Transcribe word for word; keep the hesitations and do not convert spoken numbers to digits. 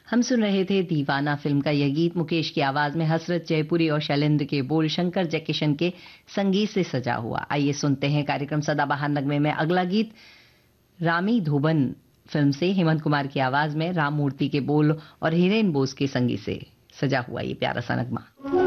हम सुन रहे थे दीवाना फिल्म का यह गीत मुकेश की आवाज में हसरत जयपुरी और शैलेंद्र के बोल शंकर जयकिशन के संगीत से सजा हुआ। आइए सुनते हैं कार्यक्रम सदाबहार नगमे में अगला गीत रामी धोबन फिल्म से हेमंत कुमार की आवाज में राम मूर्ति के बोल और हिरेन बोस के संगीत से सजा हुआ ये प्यारा सा नगमा।